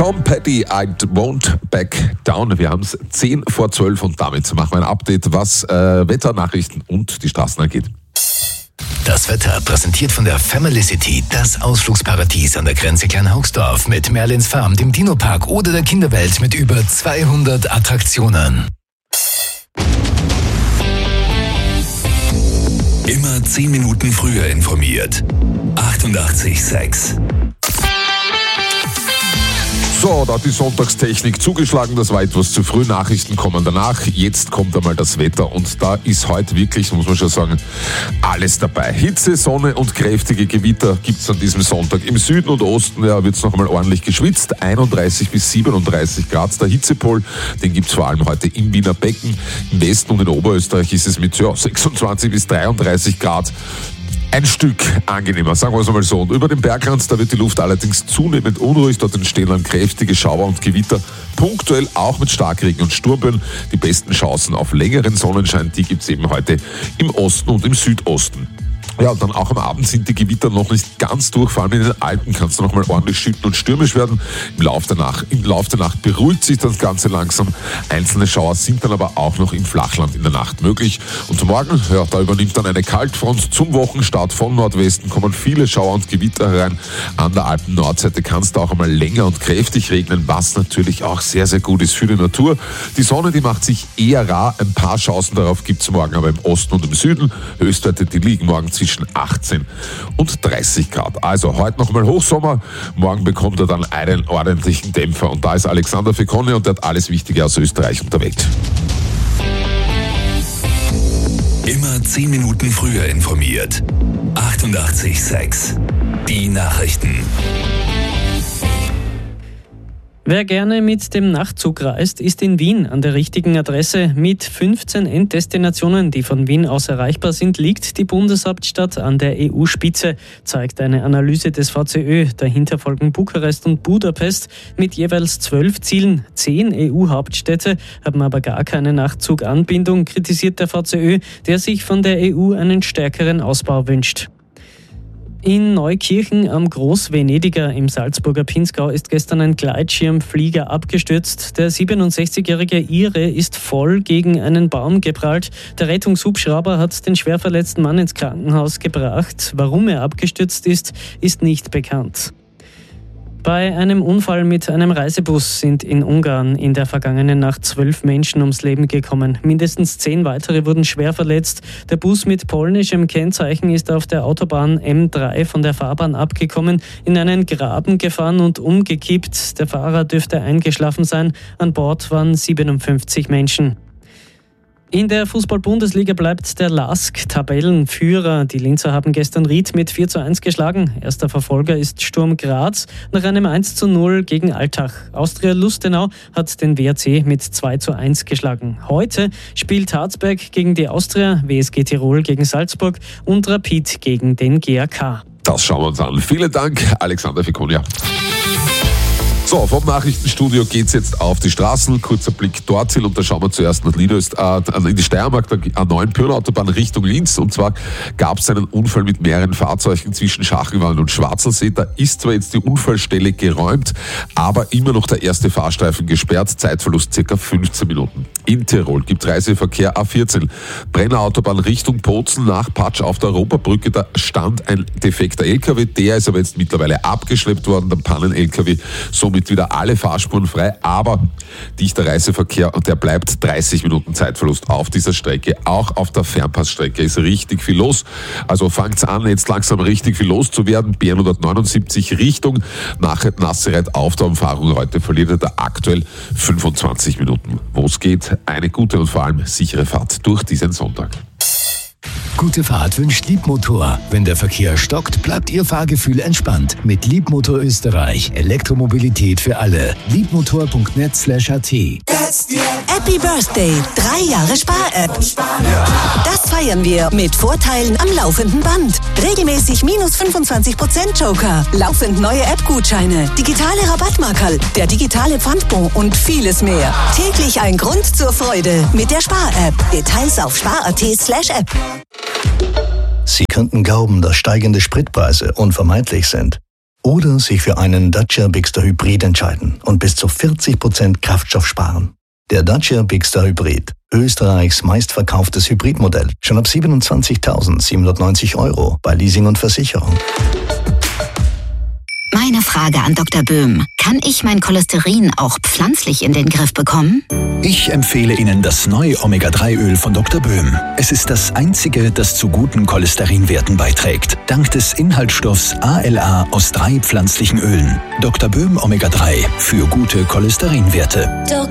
Tom Petty, I won't back down. Wir haben es 10 vor 12 und damit machen wir ein Update, was Wetternachrichten und die Straßen angeht. Das Wetter präsentiert von der Family City, das Ausflugsparadies an der Grenze Kleinhaugsdorf mit Merlins Farm, dem Dino-Park oder der Kinderwelt mit über 200 Attraktionen. Immer 10 Minuten früher informiert. 88,6. So, da hat die Sonntagstechnik zugeschlagen, das war etwas zu früh, Nachrichten kommen danach, jetzt kommt einmal das Wetter und da ist heute wirklich, muss man schon sagen, alles dabei. Hitze, Sonne und kräftige Gewitter gibt es an diesem Sonntag. Im Süden und Osten wird es noch einmal ordentlich geschwitzt, 31 bis 37 Grad. Der Hitzepol, den gibt es vor allem heute im Wiener Becken. Im Westen und in Oberösterreich ist es mit 26 bis 33 Grad. Ein Stück angenehmer, sagen wir es einmal so. Und über dem Bergland, da wird die Luft allerdings zunehmend unruhig. Dort entstehen dann kräftige Schauer und Gewitter. Punktuell auch mit Starkregen und Sturmböen. Die besten Chancen auf längeren Sonnenschein, die gibt es eben heute im Osten und im Südosten. Ja, und dann auch am Abend sind die Gewitter noch nicht ganz durch. Vor allem in den Alpen kann es noch mal ordentlich schütten und stürmisch werden. Im Lauf der Nacht beruhigt sich das Ganze langsam. Einzelne Schauer sind dann aber auch noch im Flachland in der Nacht möglich. Und morgen, ja, da übernimmt dann eine Kaltfront. Zum Wochenstart von Nordwesten kommen viele Schauer und Gewitter herein. An der Alpen-Nordseite kann es da auch einmal länger und kräftig regnen, was natürlich auch sehr, sehr gut ist für die Natur. Die Sonne, die macht sich eher rar. Ein paar Chancen darauf gibt es morgen aber im Osten und im Süden. Höchstwerte, die liegen morgen zwischen 18 und 30 Grad. Also heute nochmal Hochsommer, morgen bekommt er dann einen ordentlichen Dämpfer. Und da ist Alexander Fekonne und der hat alles Wichtige aus Österreich und der Welt. Immer 10 Minuten früher informiert. 88,6. Die Nachrichten. Wer gerne mit dem Nachtzug reist, ist in Wien an der richtigen Adresse. Mit 15 Enddestinationen, die von Wien aus erreichbar sind, liegt die Bundeshauptstadt an der EU-Spitze, zeigt eine Analyse des VCÖ. Dahinter folgen Bukarest und Budapest mit jeweils 12 Zielen. 10 EU-Hauptstädte haben aber gar keine Nachtzuganbindung, kritisiert der VCÖ, der sich von der EU einen stärkeren Ausbau wünscht. In Neukirchen am Großvenediger im Salzburger Pinzgau ist gestern ein Gleitschirmflieger abgestürzt. Der 67-jährige Ire ist voll gegen einen Baum geprallt. Der Rettungshubschrauber hat den schwer verletzten Mann ins Krankenhaus gebracht. Warum er abgestürzt ist, ist nicht bekannt. Bei einem Unfall mit einem Reisebus sind in Ungarn in der vergangenen Nacht 12 Menschen ums Leben gekommen. Mindestens 10 weitere wurden schwer verletzt. Der Bus mit polnischem Kennzeichen ist auf der Autobahn M3 von der Fahrbahn abgekommen, in einen Graben gefahren und umgekippt. Der Fahrer dürfte eingeschlafen sein. An Bord waren 57 Menschen. In der Fußball-Bundesliga bleibt der LASK Tabellenführer. Die Linzer haben gestern Ried mit 4:1 geschlagen. Erster Verfolger ist Sturm Graz nach einem 1:0 gegen Altach. Austria Lustenau hat den WRC mit 2:1 geschlagen. Heute spielt Harzberg gegen die Austria, WSG Tirol gegen Salzburg und Rapid gegen den GAK. Das schauen wir uns an. Vielen Dank, Alexander Fekonne. So, vom Nachrichtenstudio geht's jetzt auf die Straßen. Kurzer Blick dorthin und da schauen wir zuerst nach in die Steiermark, der A9 Pyrna-Autobahn Richtung Linz. Und zwar gab es einen Unfall mit mehreren Fahrzeugen zwischen Schachenwald und Schwarzelsee. Da ist zwar jetzt die Unfallstelle geräumt, aber immer noch der erste Fahrstreifen gesperrt. Zeitverlust ca. 15 Minuten. In Tirol gibt Reiseverkehr A14. Brenner Autobahn Richtung Bozen nach Patsch auf der Europabrücke. Da stand ein defekter LKW. Der ist aber jetzt mittlerweile abgeschleppt worden. Der Pannen-LKW somit wieder alle Fahrspuren frei, aber dichter Reiseverkehr und der bleibt 30 Minuten Zeitverlust auf dieser Strecke. Auch auf der Fernpassstrecke ist richtig viel los. Also fangt's an, jetzt langsam richtig viel los zu werden. BR 179 Richtung nach Nassereit auf der Umfahrung. Heute verliert er aktuell 25 Minuten. Wo es geht, eine gute und vor allem sichere Fahrt durch diesen Sonntag. Gute Fahrt wünscht Liebmotor. Wenn der Verkehr stockt, bleibt Ihr Fahrgefühl entspannt. Mit Liebmotor Österreich. Elektromobilität für alle. Liebmotor.net/at. Happy Birthday! 3 Jahre Spar-App. Das feiern wir mit Vorteilen am laufenden Band. Regelmäßig minus 25% Joker. Laufend neue App-Gutscheine. Digitale Rabattmarkerl. Der digitale Pfandbon und vieles mehr. Täglich ein Grund zur Freude mit der Spar-App. Details auf spar.at/app. Sie könnten glauben, dass steigende Spritpreise unvermeidlich sind. Oder sich für einen Dacia Bigster Hybrid entscheiden und bis zu 40% Kraftstoff sparen. Der Dacia Bigster Hybrid, Österreichs meistverkauftes Hybridmodell, schon ab 27.790 € bei Leasing und Versicherung. Meine Frage an Dr. Böhm. Kann ich mein Cholesterin auch pflanzlich in den Griff bekommen? Ich empfehle Ihnen das neue Omega-3-Öl von Dr. Böhm. Es ist das einzige, das zu guten Cholesterinwerten beiträgt. Dank des Inhaltsstoffs ALA aus 3 pflanzlichen Ölen. Dr. Böhm Omega-3 für gute Cholesterinwerte.